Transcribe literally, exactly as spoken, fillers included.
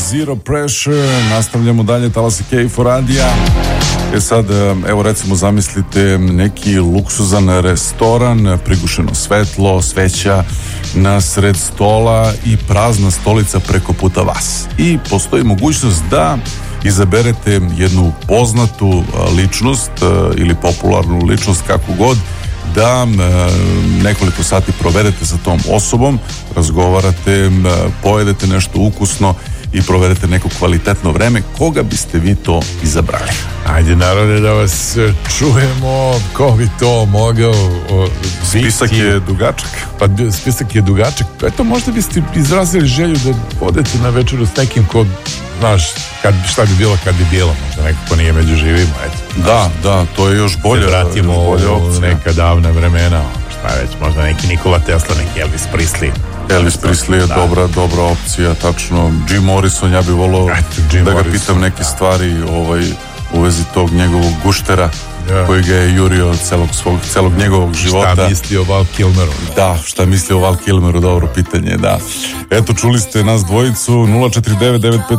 Zero Pressure. Nastavljamo dalje, Talasi K for radija. E sad, evo recimo zamislite neki luksuzan restoran, prigušeno svetlo, sveća na sred stola i prazna stolica preko puta vas. I postoji mogućnost da izaberete jednu poznatu ličnost ili popularnu ličnost, kako god, da nekoliko sati provedete sa tom osobom, razgovarate, pojedete nešto ukusno i provedete neko kvalitetno vreme. Koga biste vi to izabrali? Ajde, narode, da vas čujemo. Ko bi to mogao o, spisak biti? Je dugačak. Pa spisak je dugačak. Eto, možda biste izrazili želju da odete na večeru s nekim ko, znaš, kad, šta bi bilo kad bi bilo, možda neko ko nije među živima, eto. Da, da, to je još bolje. Se vratimo još bolje u neka davna vremena, šta već, možda neki Nikola Tesla, neki Elvis Presley. Elvis Presley je da. dobra, dobra opcija, tačno. Jim Morrison, ja bih volao da ga Morrison, pitam neke da. stvari ovaj, u vezi tog njegovog guštera, ja. koji ga je jurio celog, svog, celog njegovog života. Šta misli o Val Kilmeru? Da, šta misli o Val Kilmeru, dobro pitanje, da. Eto, čuli ste nas dvojicu, nula četiri devet devet pet